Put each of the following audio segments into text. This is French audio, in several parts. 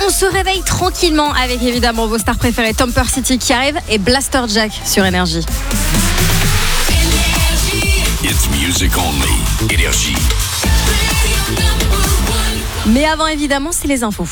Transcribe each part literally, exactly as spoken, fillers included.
On se réveille tranquillement avec évidemment vos stars préférées, Tomper City qui arrive et Blaster Jack sur Énergie. It's music only. Énergie. Mais avant évidemment, c'est les infos.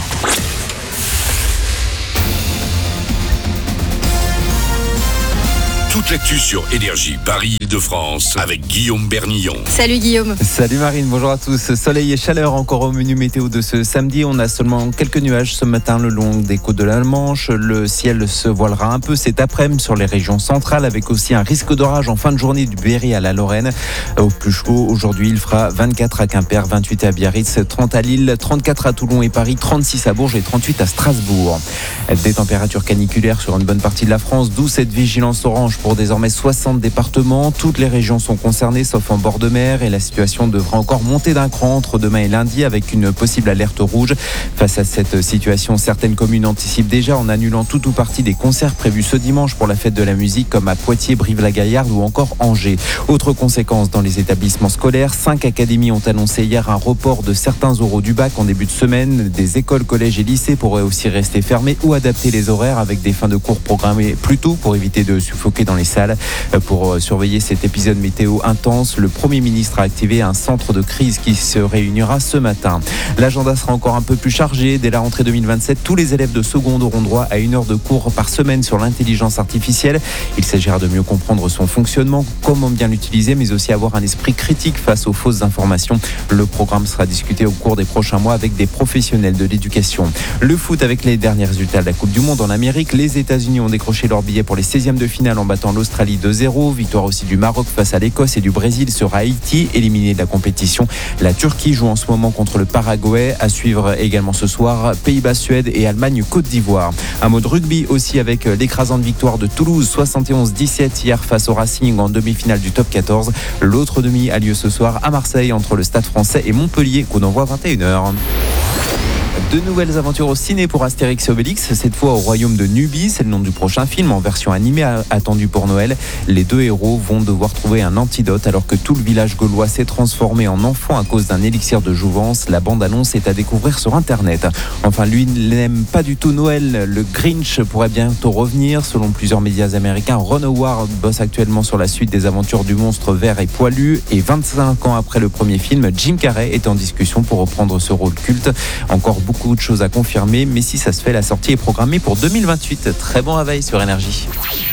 Toute l'actu sur Énergie Paris-Île-de-France avec Guillaume Bernillon. Salut Guillaume. Salut Marine, bonjour à tous. Soleil et chaleur encore au menu météo de ce samedi. On a seulement quelques nuages ce matin le long des côtes de la Manche. Le ciel se voilera un peu cet après-midi sur les régions centrales avec aussi un risque d'orage en fin de journée du Berry à la Lorraine. Au plus chaud, aujourd'hui, il fera vingt-quatre à Quimper, vingt-huit à Biarritz, trente à Lille, trente-quatre à Toulon et Paris, trente-six à Bourges et trente-huit à Strasbourg. Des températures caniculaires sur une bonne partie de la France, d'où cette vigilance orange pour désormais soixante départements. Toutes les régions sont concernées sauf en bord de mer et la situation devra encore monter d'un cran entre demain et lundi avec une possible alerte rouge. Face à cette situation, certaines communes anticipent déjà en annulant tout ou partie des concerts prévus ce dimanche pour la fête de la musique comme à Poitiers, Brive-la-Gaillarde ou encore Angers. Autre conséquence dans les établissements scolaires, cinq académies ont annoncé hier un report de certains oraux du bac en début de semaine. Des écoles, collèges et lycées pourraient aussi rester fermés ou adapter les horaires avec des fins de cours programmées plus tôt pour éviter de suffoquer dans les salles. Pour surveiller cet épisode météo intense, le Premier ministre a activé un centre de crise qui se réunira ce matin. L'agenda sera encore un peu plus chargé. Dès la rentrée deux mille vingt-sept, tous les élèves de seconde auront droit à une heure de cours par semaine sur l'intelligence artificielle. Il s'agira de mieux comprendre son fonctionnement, comment bien l'utiliser, mais aussi avoir un esprit critique face aux fausses informations. Le programme sera discuté au cours des prochains mois avec des professionnels de l'éducation. Le foot avec les derniers résultats de la Coupe du Monde en Amérique. Les États-Unis ont décroché leur billet pour les seizièmes de finale en battant l'Australie deux zéro. Victoire aussi du Maroc face à l'Écosse et du Brésil sur Haïti, éliminé de la compétition. La Turquie joue en ce moment contre le Paraguay. À suivre également ce soir, Pays-Bas-Suède et Allemagne-Côte d'Ivoire. Un mot de rugby aussi avec l'écrasante victoire de Toulouse, soixante et onze dix-sept hier face au Racing en demi-finale du top quatorze. L'autre demi a lieu ce soir à Marseille entre le Stade français et Montpellier, qu'on envoie à vingt et une heures. De nouvelles aventures au ciné pour Astérix et Obélix, cette fois au royaume de Nubie. C'est le nom du prochain film en version animée attendu pour Noël. Les deux héros vont devoir trouver un antidote alors que tout le village gaulois s'est transformé en enfant à cause d'un élixir de jouvence. La bande-annonce est à découvrir sur Internet. Enfin, lui n'aime pas du tout Noël. Le Grinch pourrait bientôt revenir. Selon plusieurs médias américains, Ron Howard bosse actuellement sur la suite des aventures du monstre vert et poilu. Et vingt-cinq ans après le premier film, Jim Carrey est en discussion pour reprendre ce rôle culte. Encore beaucoup de choses à confirmer, mais si ça se fait, la sortie est programmée pour deux mille vingt-huit. Très bon réveil sur Énergie.